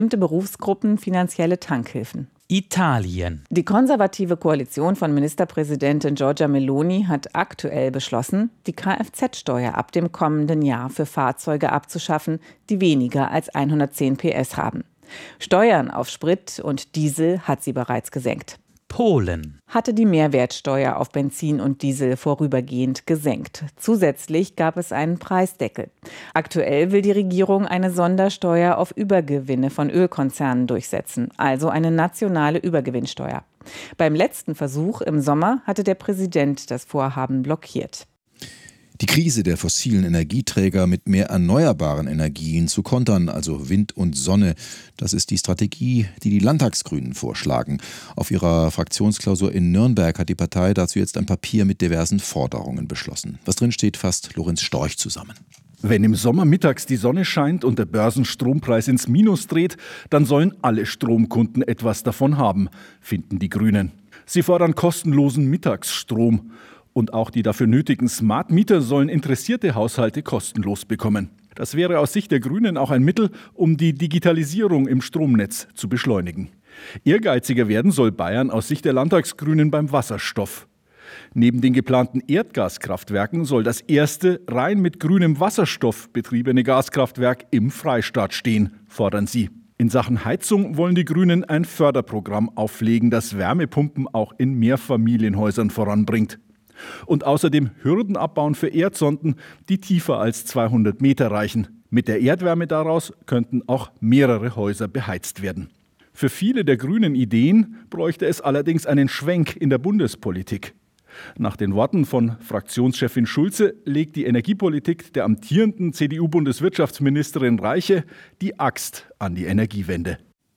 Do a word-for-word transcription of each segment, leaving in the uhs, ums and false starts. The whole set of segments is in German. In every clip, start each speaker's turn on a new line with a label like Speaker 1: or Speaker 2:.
Speaker 1: bestimmte Berufsgruppen finanzielle Tankhilfen.
Speaker 2: Italien.
Speaker 1: Die konservative Koalition von Ministerpräsidentin Giorgia Meloni hat aktuell beschlossen, die Kfz-Steuer ab dem kommenden Jahr für Fahrzeuge abzuschaffen, die weniger als hundertzehn P S haben. Steuern auf Sprit und Diesel hat sie bereits gesenkt.
Speaker 2: Polen
Speaker 1: hatte die Mehrwertsteuer auf Benzin und Diesel vorübergehend gesenkt. Zusätzlich gab es einen Preisdeckel. Aktuell will die Regierung eine Sondersteuer auf Übergewinne von Ölkonzernen durchsetzen, also eine nationale Übergewinnsteuer. Beim letzten Versuch im Sommer hatte der Präsident das Vorhaben blockiert.
Speaker 3: Die Krise der fossilen Energieträger mit mehr erneuerbaren Energien zu kontern, also Wind und Sonne, das ist die Strategie, die die Landtagsgrünen vorschlagen. Auf ihrer Fraktionsklausur in Nürnberg hat die Partei dazu jetzt ein Papier mit diversen Forderungen beschlossen. Was drin steht, fasst Lorenz Storch zusammen.
Speaker 4: Wenn im Sommer mittags die Sonne scheint und der Börsenstrompreis ins Minus dreht, dann sollen alle Stromkunden etwas davon haben, finden die Grünen. Sie fordern kostenlosen Mittagsstrom. Und auch die dafür nötigen Smart Meter sollen interessierte Haushalte kostenlos bekommen. Das wäre aus Sicht der Grünen auch ein Mittel, um die Digitalisierung im Stromnetz zu beschleunigen. Ehrgeiziger werden soll Bayern aus Sicht der Landtagsgrünen beim Wasserstoff. Neben den geplanten Erdgaskraftwerken soll das erste rein mit grünem Wasserstoff betriebene Gaskraftwerk im Freistaat stehen, fordern sie. In Sachen Heizung wollen die Grünen ein Förderprogramm auflegen, das Wärmepumpen auch in Mehrfamilienhäusern voranbringt. Und außerdem Hürden abbauen für Erdsonden, die tiefer als zweihundert Meter reichen. Mit der Erdwärme daraus könnten auch mehrere Häuser beheizt werden. Für viele der grünen Ideen bräuchte es allerdings einen Schwenk in der Bundespolitik. Nach den Worten von Fraktionschefin Schulze legt die Energiepolitik der amtierenden C D U-Bundeswirtschaftsministerin Reiche die Axt an die Energiewende.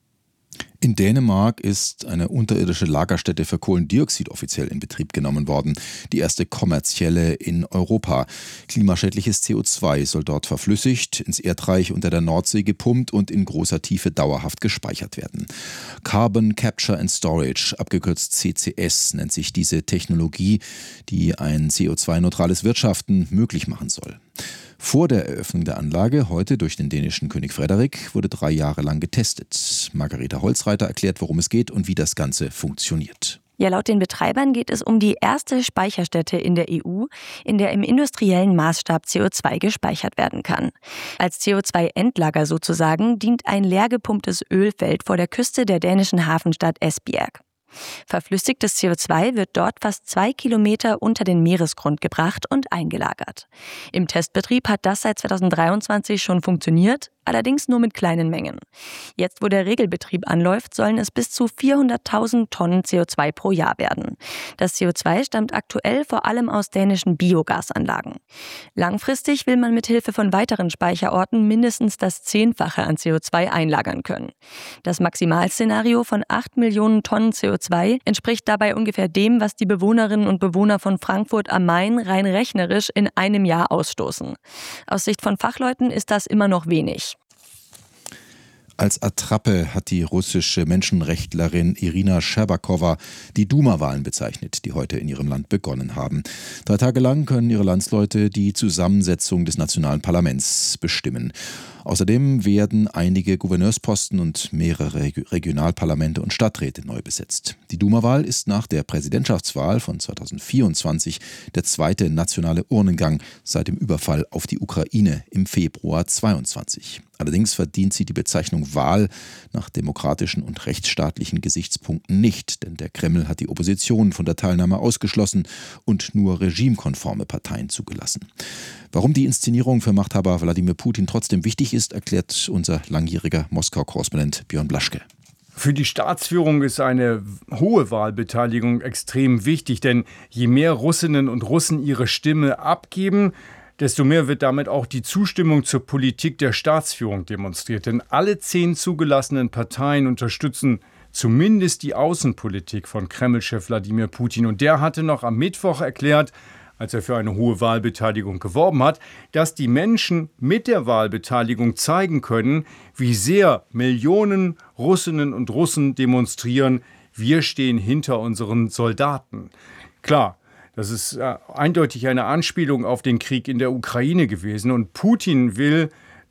Speaker 3: In Dänemark ist eine unterirdische Lagerstätte für Kohlendioxid offiziell in Betrieb genommen worden. Die erste kommerzielle in Europa. Klimaschädliches C O zwei soll dort verflüssigt, ins Erdreich unter der Nordsee gepumpt und in großer Tiefe dauerhaft gespeichert werden. Carbon Capture and Storage, abgekürzt C C S, nennt sich diese Technologie, die ein C O zwei neutrales Wirtschaften möglich machen soll. Vor der Eröffnung der Anlage, heute durch den dänischen König Frederik, wurde drei Jahre lang getestet. Margareta Holzreiter erklärt, worum es geht und wie das Ganze funktioniert.
Speaker 5: Ja, laut den Betreibern geht es um die erste Speicherstätte in der E U, in der im industriellen Maßstab C O zwei gespeichert werden kann. Als C O zwei Endlager sozusagen dient ein leer gepumptes Ölfeld vor der Küste der dänischen Hafenstadt Esbjerg. Verflüssigtes C O zwei wird dort fast zwei Kilometer unter den Meeresgrund gebracht und eingelagert. Im Testbetrieb hat das seit zweitausenddreiundzwanzig schon funktioniert, allerdings nur mit kleinen Mengen. Jetzt, wo der Regelbetrieb anläuft, sollen es bis zu vierhunderttausend Tonnen C O zwei pro Jahr werden. Das C O zwei stammt aktuell vor allem aus dänischen Biogasanlagen. Langfristig will man mit Hilfe von weiteren Speicherorten mindestens das Zehnfache an C O zwei einlagern können. Das Maximalszenario von acht Millionen Tonnen C O zwei entspricht dabei ungefähr dem, was die Bewohnerinnen und Bewohner von Frankfurt am Main rein rechnerisch in einem Jahr ausstoßen. Aus Sicht von Fachleuten ist das immer noch wenig.
Speaker 3: Als Attrappe hat die russische Menschenrechtlerin Irina Scherbakowa die Duma-Wahlen bezeichnet, die heute in ihrem Land begonnen haben. Drei Tage lang können ihre Landsleute die Zusammensetzung des nationalen Parlaments bestimmen. Außerdem werden einige Gouverneursposten und mehrere Regionalparlamente und Stadträte neu besetzt. Die Duma-Wahl ist nach der Präsidentschaftswahl von zweitausendvierundzwanzig der zweite nationale Urnengang seit dem Überfall auf die Ukraine im Februar zweiundzwanzig. Allerdings verdient sie die Bezeichnung Wahl nach demokratischen und rechtsstaatlichen Gesichtspunkten nicht, denn der Kreml hat die Opposition von der Teilnahme ausgeschlossen und nur regimekonforme Parteien zugelassen. Warum die Inszenierung für Machthaber Wladimir Putin trotzdem wichtig ist, erklärt unser langjähriger Moskau-Korrespondent Björn Blaschke.
Speaker 6: Für die Staatsführung ist eine hohe Wahlbeteiligung extrem wichtig, denn je mehr Russinnen und Russen ihre Stimme abgeben, desto mehr wird damit auch die Zustimmung zur Politik der Staatsführung demonstriert. Denn alle zehn zugelassenen Parteien unterstützen zumindest die Außenpolitik von Kreml-Chef Wladimir Putin. Und der hatte noch am Mittwoch erklärt, als er für eine hohe Wahlbeteiligung geworben hat, dass die Menschen mit der Wahlbeteiligung zeigen können, wie sehr Millionen Russinnen und Russen demonstrieren, wir stehen hinter unseren Soldaten. Klar, das ist äh, eindeutig eine Anspielung auf den Krieg in der Ukraine gewesen. Und Putin will,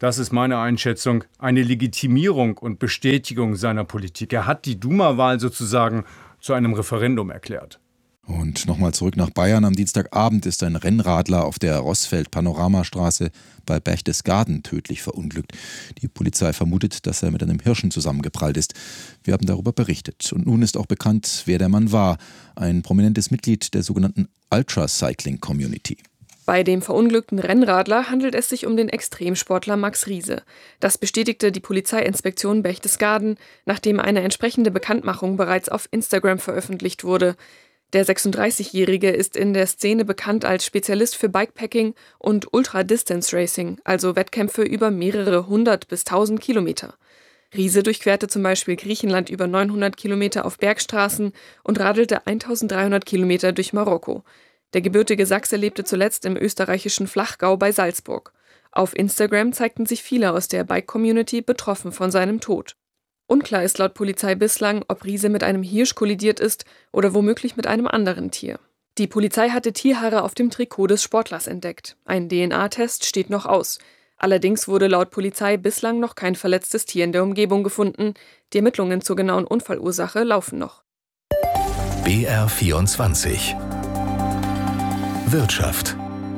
Speaker 6: das ist meine Einschätzung, eine Legitimierung und Bestätigung seiner Politik. Er hat die Duma-Wahl sozusagen zu einem Referendum erklärt.
Speaker 3: Und nochmal zurück nach Bayern. Am Dienstagabend ist ein Rennradler auf der Rossfeld-Panoramastraße bei Berchtesgaden tödlich verunglückt. Die Polizei vermutet, dass er mit einem Hirschen zusammengeprallt ist. Wir haben darüber berichtet. Und nun ist auch bekannt, wer der Mann war. Ein prominentes Mitglied der sogenannten Ultracycling-Community.
Speaker 7: Bei dem verunglückten Rennradler handelt es sich um den Extremsportler Max Riese. Das bestätigte die Polizeiinspektion Berchtesgaden, nachdem eine entsprechende Bekanntmachung bereits auf Instagram veröffentlicht wurde. Der sechsunddreißigjährige ist in der Szene bekannt als Spezialist für Bikepacking und Ultra-Distance Racing, also Wettkämpfe über mehrere hundert bis tausend Kilometer. Riese durchquerte zum Beispiel Griechenland über neunhundert Kilometer auf Bergstraßen und radelte eintausenddreihundert Kilometer durch Marokko. Der gebürtige Sachse lebte zuletzt im österreichischen Flachgau bei Salzburg. Auf Instagram zeigten sich viele aus der Bike-Community betroffen von seinem Tod. Unklar ist laut Polizei bislang, ob Riese mit einem Hirsch kollidiert ist oder womöglich mit einem anderen Tier. Die Polizei hatte Tierhaare auf dem Trikot des Sportlers entdeckt. Ein D N A-Test steht noch aus. Allerdings wurde laut Polizei bislang noch kein verletztes Tier in der Umgebung gefunden. Die Ermittlungen zur genauen Unfallursache laufen noch.
Speaker 8: B R vierundzwanzig Wirtschaft.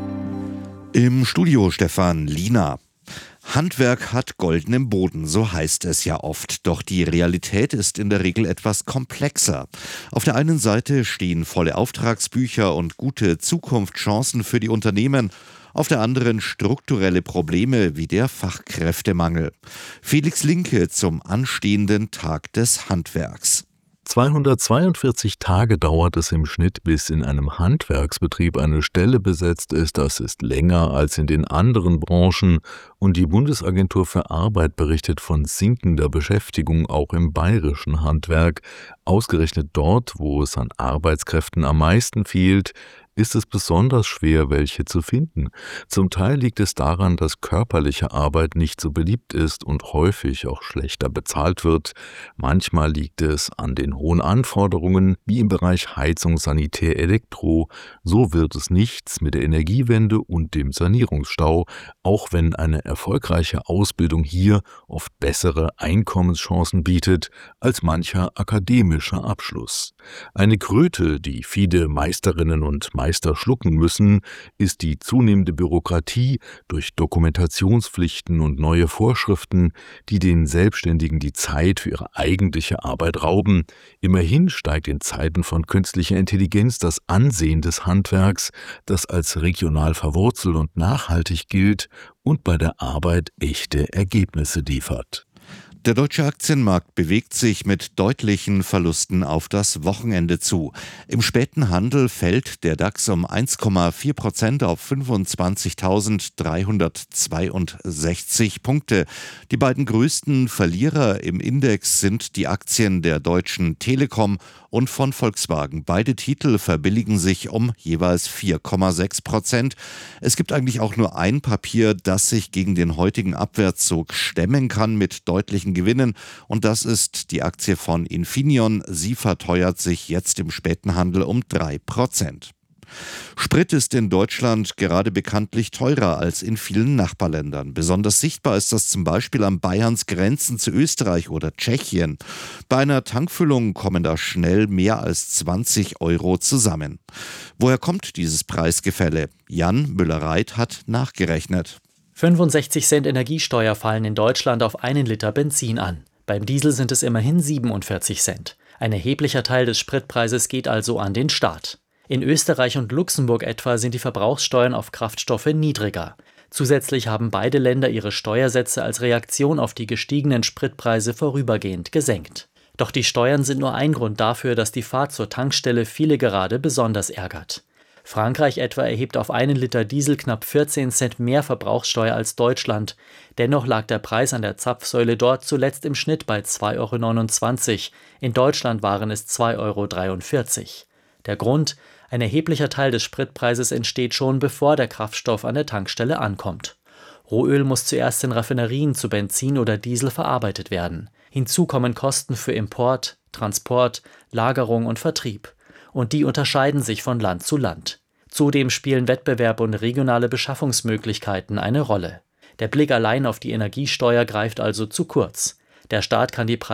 Speaker 9: Im Studio Stefan Liener. Handwerk hat goldenen Boden, so heißt es ja oft. Doch die Realität ist in der Regel etwas komplexer. Auf der einen Seite stehen volle Auftragsbücher und gute Zukunftschancen für die Unternehmen. Auf der anderen strukturelle Probleme wie der Fachkräftemangel. Felix Linke zum anstehenden Tag des Handwerks.
Speaker 10: zweihundertzweiundvierzig Tage dauert es im Schnitt, bis in einem Handwerksbetrieb eine Stelle besetzt ist. Das ist länger als in den anderen Branchen. Und die Bundesagentur für Arbeit berichtet von sinkender Beschäftigung auch im bayerischen Handwerk. Ausgerechnet dort, wo es an Arbeitskräften am meisten fehlt, ist es besonders schwer, welche zu finden. Zum Teil liegt es daran, dass körperliche Arbeit nicht so beliebt ist und häufig auch schlechter bezahlt wird. Manchmal liegt es an den hohen Anforderungen, wie im Bereich Heizung, Sanitär, Elektro. So wird es nichts mit der Energiewende und dem Sanierungsstau, auch wenn eine erfolgreiche Ausbildung hier oft bessere Einkommenschancen bietet als mancher akademischer Abschluss. Eine Kröte, die viele Meisterinnen und Meister schlucken müssen, ist die zunehmende Bürokratie durch Dokumentationspflichten und neue Vorschriften, die den Selbstständigen die Zeit für ihre eigentliche Arbeit rauben. Immerhin steigt in Zeiten von künstlicher Intelligenz das Ansehen des Handwerks, das als regional verwurzelt und nachhaltig gilt und bei der Arbeit echte Ergebnisse liefert.
Speaker 9: Der deutsche Aktienmarkt bewegt sich mit deutlichen Verlusten auf das Wochenende zu. Im späten Handel fällt der DAX um eins Komma vier Prozent auf fünfundzwanzigtausenddreihundertzweiundsechzig Punkte. Die beiden größten Verlierer im Index sind die Aktien der Deutschen Telekom und von Volkswagen. Beide Titel verbilligen sich um jeweils vier Komma sechs Prozent. Es gibt eigentlich auch nur ein Papier, das sich gegen den heutigen Abwärtszug stemmen kann mit deutlichen Gewinnen, und das ist die Aktie von Infineon. Sie verteuert sich jetzt im späten Handel um drei Prozent. Sprit ist in Deutschland gerade bekanntlich teurer als in vielen Nachbarländern. Besonders sichtbar ist das zum Beispiel an Bayerns Grenzen zu Österreich oder Tschechien. Bei einer Tankfüllung kommen da schnell mehr als zwanzig Euro zusammen. Woher kommt dieses Preisgefälle? Jan Müller-Reit hat nachgerechnet.
Speaker 11: fünfundsechzig Cent Energiesteuer fallen in Deutschland auf einen Liter Benzin an. Beim Diesel sind es immerhin siebenundvierzig Cent. Ein erheblicher Teil des Spritpreises geht also an den Staat. In Österreich und Luxemburg etwa sind die Verbrauchssteuern auf Kraftstoffe niedriger. Zusätzlich haben beide Länder ihre Steuersätze als Reaktion auf die gestiegenen Spritpreise vorübergehend gesenkt. Doch die Steuern sind nur ein Grund dafür, dass die Fahrt zur Tankstelle viele gerade besonders ärgert. Frankreich etwa erhebt auf einen Liter Diesel knapp vierzehn Cent mehr Verbrauchssteuer als Deutschland. Dennoch lag der Preis an der Zapfsäule dort zuletzt im Schnitt bei zwei Euro neunundzwanzig. In Deutschland waren es zwei Euro dreiundvierzig. Der Grund: ein erheblicher Teil des Spritpreises entsteht schon, bevor der Kraftstoff an der Tankstelle ankommt. Rohöl muss zuerst in Raffinerien zu Benzin oder Diesel verarbeitet werden. Hinzu kommen Kosten für Import, Transport, Lagerung und Vertrieb. Und die unterscheiden sich von Land zu Land. Zudem spielen Wettbewerb und regionale Beschaffungsmöglichkeiten eine Rolle. Der Blick allein auf die Energiesteuer greift also zu kurz. Der Staat kann die Preise